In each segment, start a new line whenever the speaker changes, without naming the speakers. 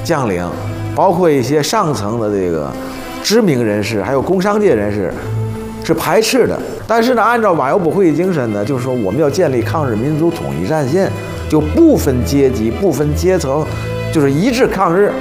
将领，包括一些上层的这个知名人士，还有工商界人士，是排斥的。但是呢，按照马友堡会议精神呢，就是说我们要建立抗日民族统一战线，就不分阶级、不分阶层，就是一致抗日。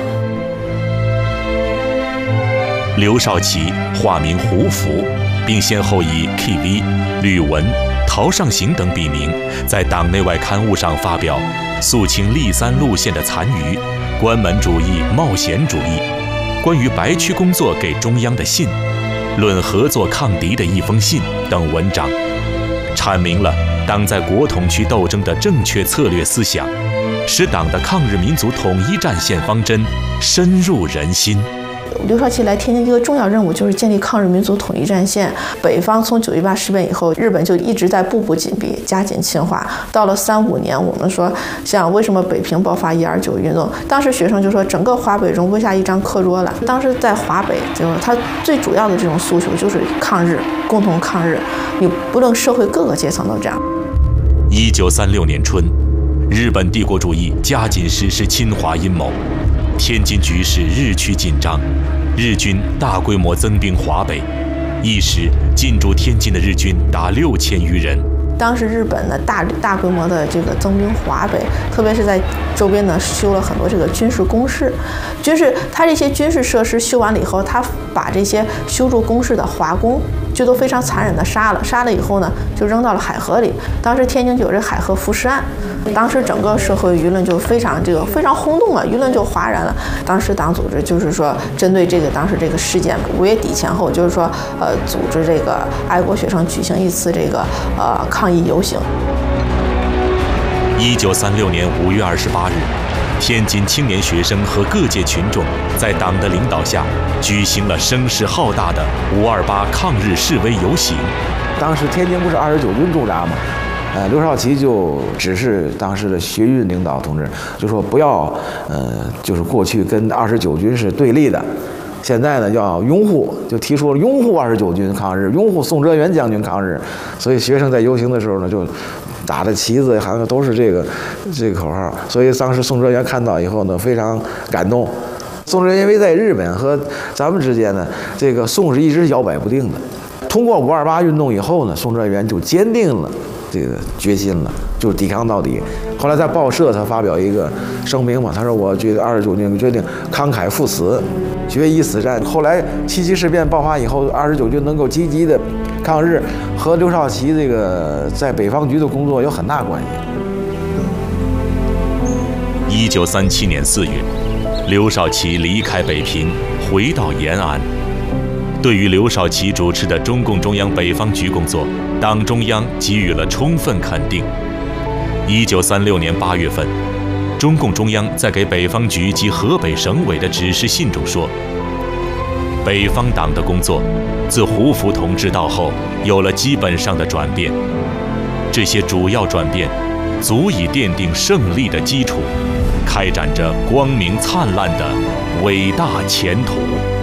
刘少奇化名胡福，并先后以 KV、吕文、陶尚行等笔名，在党内外刊物上发表肃清立三路线的残余、关门主义、冒险主义、关于白区工作给中央的信、论合作抗敌的一封信等文章，阐明了党在国统区斗争的正确策略思想，使党的抗日民族统一战线方针深入人心。
刘少奇来天津一个重要任务就是建立抗日民族统一战线。北方从9·18事变以后，日本就一直在步步紧逼，加紧侵华。到了35年，我们说像为什么北平爆发129运动，当时学生就说整个华北容不下一张课桌来。当时在华北，就是他最主要的这种诉求就是抗日，共同抗日。你不论社会各个阶层都这样。
1936年春，日本帝国主义加紧实施侵华阴谋，天津局势日趋紧张，日军大规模增兵华北，一时进驻天津的日军达6000余人。
当时日本呢大规模的这个增兵华北，特别是在周边呢修了很多这个军事工事，他这些军事设施修完了以后，他把这些修筑工事的华工就都非常残忍的杀了以后呢，就扔到了海河里。当时天津就有这海河浮尸案，当时整个社会舆论就非常轰动了，舆论就哗然了。当时党组织就是说，针对当时这个事件，5月底前后，就是说组织这个爱国学生举行一次这个抗议游行。
1936年5月28日，天津青年学生和各界群众在党的领导下举行了声势浩大的528抗日示威游行。
当时天津不是29军驻扎吗？刘少奇就指示当时的学运领导同志，就说不要就是过去跟29军是对立的，现在呢要拥护，就提出了拥护29军抗日，拥护宋哲元将军抗日。所以学生在游行的时候呢，就打的旗子好像都是这个口号。所以当时宋哲元看到以后呢，非常感动。宋哲元因为在日本和咱们之间呢，这个宋是一直摇摆不定的。通过528运动以后呢，宋哲元就坚定了这个决心了，就是抵抗到底。后来在报社他发表一个声明嘛，他说我觉得29军决定慷慨赴死，决一死战。后来7·7事变爆发以后，29军能够积极的抗日，和刘少奇这个在北方局的工作有很大关
系。1937年4月，刘少奇离开北平，回到延安。对于刘少奇主持的中共中央北方局工作，党中央给予了充分肯定。1936年8月份，中共中央在给北方局及河北省委的指示信中说，北方党的工作自胡福同志到后有了基本上的转变，这些主要转变足以奠定胜利的基础，开展着光明灿烂的伟大前途。